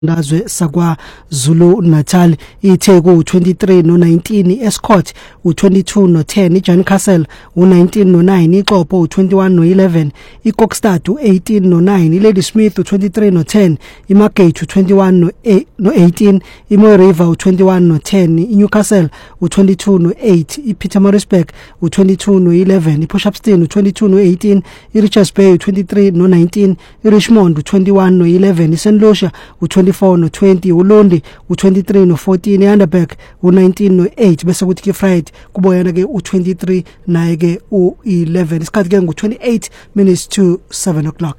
Ndazwe sakwa Zulu Natal ithe ku 23 no 19 Escort u22 no 10 iJohn Castle u19 no 9 iXopo u21 no 11 iKokstad u18 no 9 iLady Smith u23 no 10 iMargate u21 no 18 iMoy River u21 no 10 iNewcastle u22 no 8 iPietermaritzburg u22 no 11 iPortshepstone u22 no 18 iRichards Bay u23 no 19 iRichmond u21 no 11 iSt Lucia u24 no 20 uLondi u23 no 14 iUnderberg u19 no 8 bese kuthi ke Friday kuboyana ke u23 naye ke u11 isikhathi ke ngu28 minutes to 7 o'clock.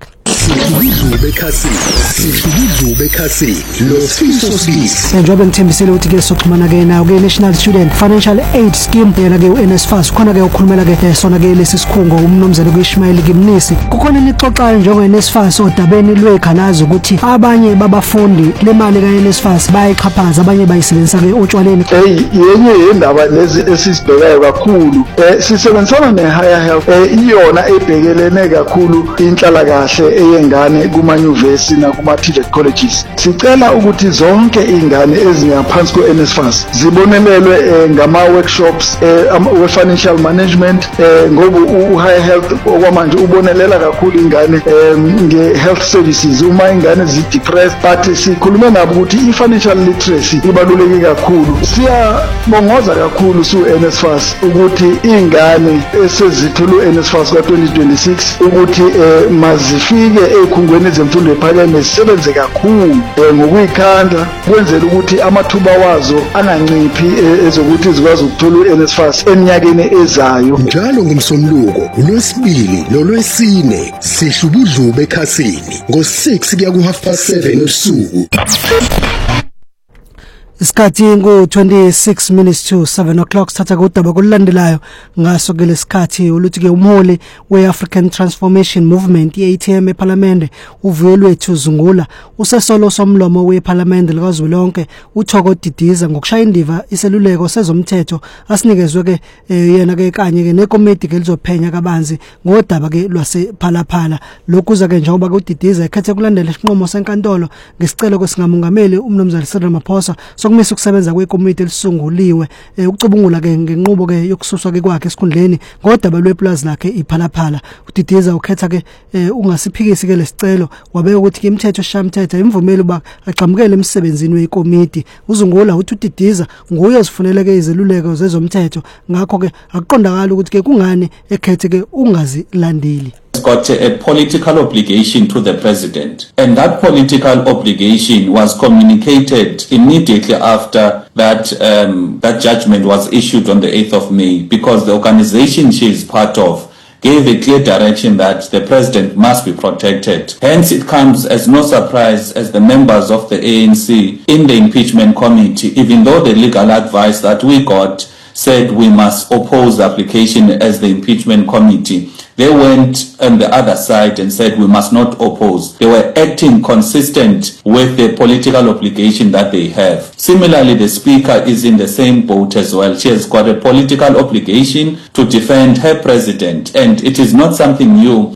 Bekhasi lo Sifiso Speaks njengoba ngithembisile ukuthi ke soxhumana ke nayo ke National Student Financial Aid Scheme yena ke uNSFAS khona ke ukhulumela ke sona ke lesi sikhungo umnomzana kuIsmail Kimnisi kukhona nixoxayo njengoNSFAS odabeni lwekhalazo ukuthi abanye babafundi le mali kaNSFAS bayiqhaphaza abanye bayisebenzisa ke otshwaleni. Yenye indaba lezi esisibhekayo kakhulu sisebenzisana neHigher Health iyona ebhekelene kakhulu inhlala kahle eyengane kuma-university nakuma-TVET colleges. Sicela ukuthi zonke ingane ezingaphansi kwe-NSFAS zibonelelwe ngama-workshops we-financial management ngoba u-Higher Health okwamanje ubonelela kakhulu ingane nge-health services uma ingane zi-depressed, but sikhulume nabo ukuthi i-financial literacy ibaluleke kakhulu. Siyabongoza kakhulu su-NSFAS ukuthi ingane esezithole u-NSFAS ka-2026 ukuthi mazifike ekhungweni zemfundo ephakeme sisebenze kakhulu ngokuyikhandla kwenzela ukuthi amathuba wazo anganciphi ezokuthi zikwazi ukuthola uNSFAS eminyakeni ezayo. Njalo ngomsombuluko uLwesibili noLwesine sihlubudlu bekhasini ngo6 kuya ku7:30 ebusuku. Isikhathi ngu26 minutes to 7 o'clock sithatha kodaba kulandelayo ngaso ke lesikhathi oluthi ke umholi weAfrican Transformation Movement iATM eParliament uVuyelwethu Zungula usesolo somlomo weParliament likazwelonke uThoko Didiza ngokushaya indiva iseluleko sezomthetho asinikezwe ke yena ke kanye ke nekomiti ke lizophenya kabanzi ngodaba ke lwasephalaphala lokuza ke njengoba ke uDidiza ekhethe kulandela isinqumo senkantolo ngesicelo kwesingamongameli umnumzana Cyril Ramaphosa sokumisa ukusebenza kwekomiti elisunguliwe ukucubungula ke ngenqubo ke yokususwa ke kwakhe esikhundleni ngodaba lweplaza lakhe iphalaphala. uDidiza ukhetha ke ungasiphikisi ke lesicelo wabeka ukuthi ke imithetho eshamthetho imvumela uba agxamukele emsebenzini wekomiti. Uzungula uthi uDidiza nguye ozifunele ke izeluleko zezomthetho ngakho ke akuqondakala ukuthi ke kungani ekhethe ke ungazilandeli. Got a political obligation to the president, and that political obligation was communicated immediately after that that judgment was issued on the 8th of May, because the organization she is part of gave a clear direction that the president must be protected. Hence, it comes as no surprise as the members of the ANC in the impeachment committee, even though the legal advice that we got said we must oppose the application as the impeachment committee, they went on the other side and said we must not oppose. They were acting consistent with the political obligation that they have. Similarly, the Speaker is in the same boat as well. She has got a political obligation to defend her president, and it is not something new.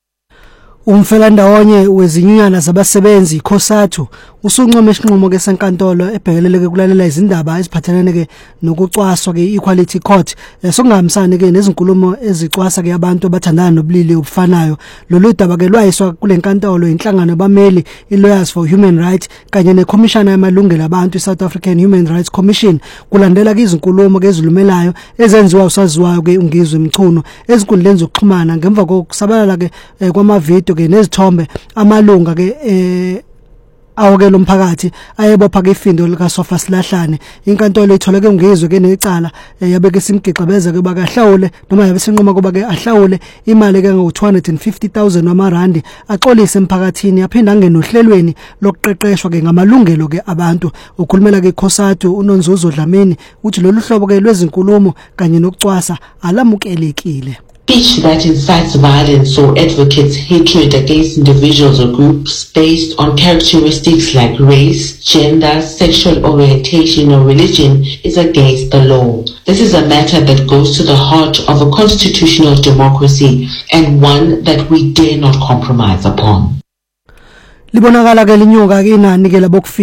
Umfelandawonye wezinyunyana zabasebenzi Khosathu usuncome isinqumo ke senkantolo ebhekelele kulalela izindaba eziphathelene ke nokucwaswa ke Equality Court sokungahambisani ke nezinkulumo ezicwasa ke abantu abathandana nobulili obufanayo. Lolu daba ke lwayiswa kule nkantolo inhlangano abameli iLawyers for Human Rights kanye neCommission yamalungelo abantu iSouth African Human Rights Commission kulandela ke izinkulumo ke ezilumelayo ezenziwa usaziwayo ke ungizwe Mchuno ezinkundleni zokuxhumana ngemva kokusabalala ke kwamavideo ke nezithombe amalunga ke awukela umphakathi ayebopha ke ifindo lika Sofa Silahlane. Inkantolo itholeke ungizwe ke necala yabeke simgixebeza ke bakahlawule noma yabe sinqoma kuba ke ahlawule imali ke ngo250,000 wamarandi axolise emphakathini yaphinda angena ohlelweni lokuqeqeshwa ke ngamalungelo ke abantu. Ukhulumela ke Khosathu uNonzuzo Dlamini uthi lolu hlobo ke lwezinkulumo kanye nokucwasa alamukelekile. Speech that incites violence or advocates hatred against individuals or groups based on characteristics like race, gender, sexual orientation or religion is against the law. This is a matter that goes to the heart of a constitutional democracy and one that we dare not compromise upon. libonakala ke linyuka ke inani ke labo